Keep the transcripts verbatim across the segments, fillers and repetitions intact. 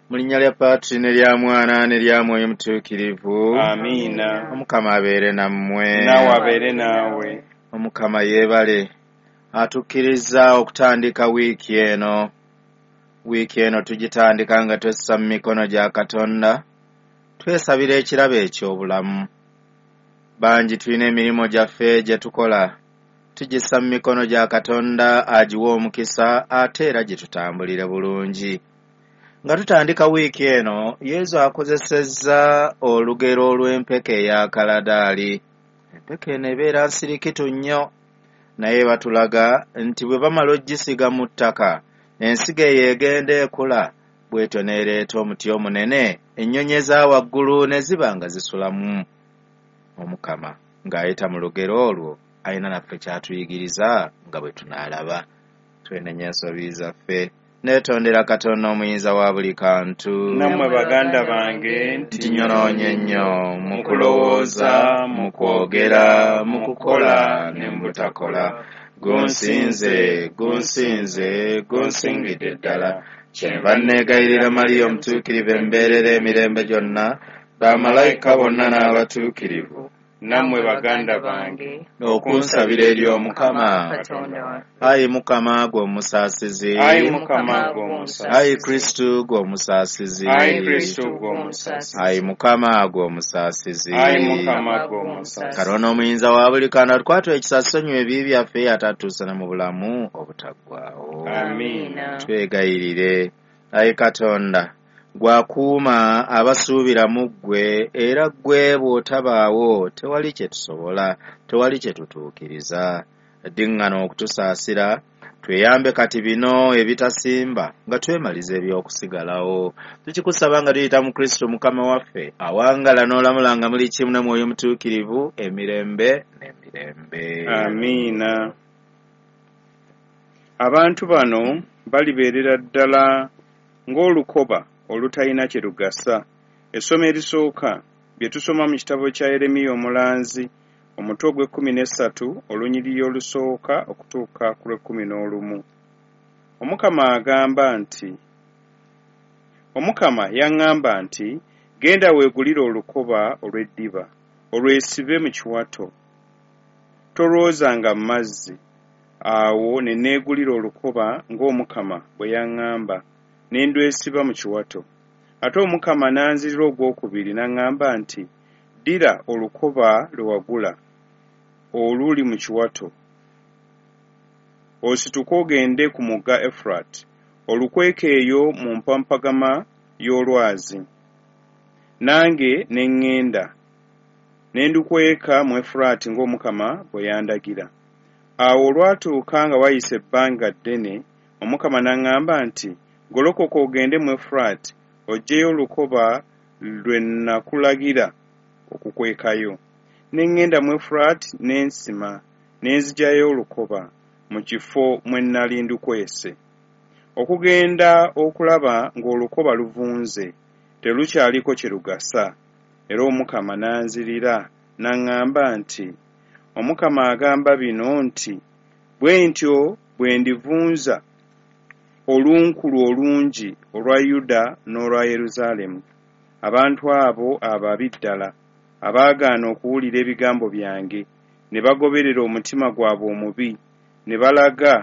Mu linnya lya Patri ne lya Mwana ne lya Mwoyo Mutuukirivu. Amiina. Omukama abeere nammwe. Naawe abeere naawe. Omukama yeebale atukkiriza okutandika wiiki eno. Wiiki eno tugitandika nga twessa mu mikono gya Katonda, twesabira ekirabo eky'obulamu. Bangi tulina emirimu gyaffe gye tukola, tugissa mu mikono gya Katonda agiwa omukisa ate era gye tutambulire bulungi. Nga tutandika wiiki eno, Yesu akozesezza olugero olw'empeke eya kaladaali. Empeke eno ebeera nsirikitu nnyo, naye batulaga nti bwe bamala ogisiga mu ttaka, ensigo eyo egenda ekula, bw'etyo n'ereeta omuti omunene, ennyonyi eza waggulu ne ziba nga zisulamu. Omukama ng'ayita mu lugero olwo ayina naffe ky'atuyigiriza nga bwe tunaalaba. Twenenye ensobi zaffe, neetondera Katonda omuyinza wa buli kantu. Nammwe baganda bange nti nyonoonye nnyo mu kulowooza, mu kwogera, mu kukola ne mu butakola. Gunsinze, gunsinze, gunsingidde ddala. Kyenva neegayirira Mariya omutuukirivu embeerera emirembe gyonna, bamalayika bonna n'abatuukirivu. Nammwe baganda bange okunsabira eri Omukama. Ayi Mukama gwe omusaasizi. Ayi Mukama gwe omusaasizi. Ayi Kristo gwe omusaasizi. Ayi Kristo gwe omusaasizi. Ayi Mukama gwe omusaasizi. Ayi Mukama gwe omusaasizi. Katonda omuyinza wa buli kantu atukwate ekisa tusonyiwe ebibi byaffe atatuusa mu bulamu obutaggwaawo. Amiina. Twegayirire. Ayi Katonda gwakuuma abasuubira mu ggwe, era ggwe bw'otabaawo tewali kye tusobola, tewali kye tutuukiriza. Ddiŋŋana okutusaasira, tweyambe kati bino ebitasimba nga twemaliza eby'okusigalawo. Tukikusaba nga tuyita mu Kristo Mukama waffe, awangala n'olamula nga muli kimu ne Mwoyo Mutuukirivu emirembe n'emirembe. Amiina. Abantu bano balibeerera ddala ng'olukoba olutalina kye lugasa. Essomo erisooka bye tusoma mu kitabo kya Yeremiya omulanzi omutwe ogw'ekkumi n'essatu olunyiriri olusooka okutuuka ku lw'ekkumi n'olumu. Omukama agamba nti Omukama yaŋŋamba nti genda weegulire olukoba olw'eddiba olwesibe mu kiwato, tolwozanga mu mazzi. Awo ne neegulira olukoba ng'Omukama bwe yaŋŋamba, ne ndwesiba mu kiwato. Ate Omukama n'anzirira ogwokubiri n'aŋŋamba nti ddira olukoba lwe wagula oluli mu kiwato, osituke ogende ku mugga Efurati, olukweke eyo mu mpampagama y'olwazi. Nange ne ŋŋenda ne ndukweka mu Efurati ng'Omukama bwe yandagira. Awo olwatuuka nga wayise ebbanga ddene, Omukama n'aŋŋamba nti golokoka ogende mu Efurati oggyeyo olukoba lwe nakulagira okukwekayo. Ne ŋŋenda mu Efurati ne nsima ne nzigyayo olukoba mu kifo mwe nnali ndukwese, okugenda okulaba ng'olukoba luvunze, terukyaliko kye lugasa. Era Omukama n'anzirira n'aŋŋamba nti Omukama agamba bino nti bwe ntyo bwe ndivunza olunkulu olungi olwa Yuda n'olwa Yerusaalemi, abantu abo ababi ddala abaagaana okuwulira ebigambo byange, ne bagoberera omutima gwabwe omubi, ne balaga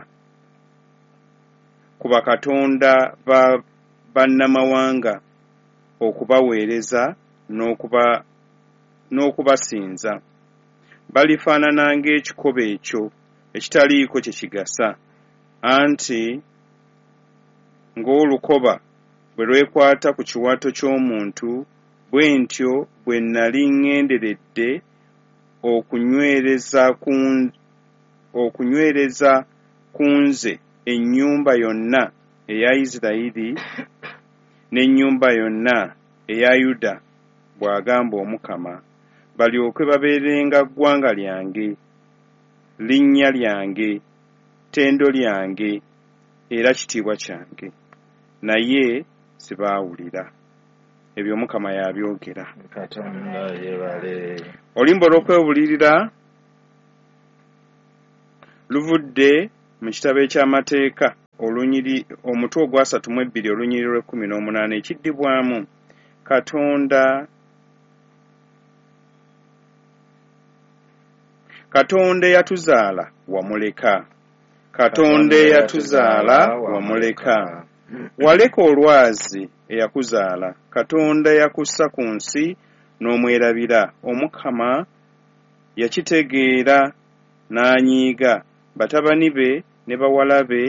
ku bakatonda ba bannamawanga okubaweereza n'okuba n'okubasinza. Balifaanana ng'ekikobo ekyo ekitaliiko kye kigasa, anti ng'olukoba bwe lwekwata ku kiwato ky'omuntu, bwe ntyo bwe nnali ŋŋenderedde okunywereza ku okunywereza ku nze ennyumba yonna eya Isirayiri n'ennyumba yonna eya Yuda, bw'agamba Omukama, balyoke babeerenga ggwanga lyange, linnya lyange, ttendo lyange, era kitiibwa kyange. Naye sibaawulira. Ebyo Omukama yabyogera. Katonda yeebale. Oluyimba olw'okwebulirira luvudde mu kitabo eky'amateeka olunyiri omutwe ogwasatu mu ebbiri olunyiriri lw'ekkumi n'omunaana ekiddibwamu Katonda Katonda eyatuzaala wamuleka Katonda eyatuzaala wamuleka waleka olwazi eyakuzaala Katonda yakussa ku nsi n'omwerabira Omukama yakitegeera n'anyiiga batabani be ne bawala be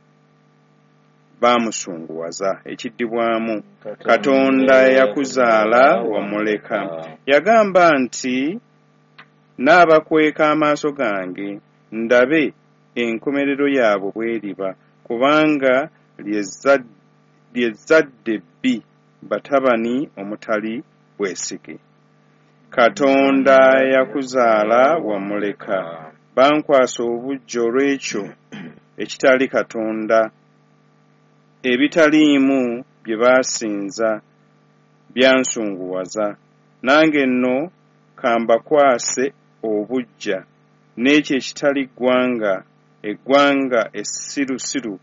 baamusunguwaza ekiddibwamu Katonda yakuzaala wamuleka yagamba nti n'abakweka amaaso gange ndabe enkomerero yaabwe bweriba kubanga lyezadde bbi batabani omutali bwesige Katonda yakuzaala wamuleka bankwasa obujja olw'ekyo ekitali Katonda ebitaliimu bye baasinza byansunguwaza nange nno kambakwase obujja n'ekyo ekitali ggwanga eggwanga essirusiru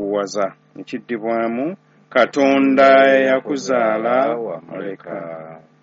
liribasunguwaza ekiddibwamu Katonda yakuzaala wamuleka.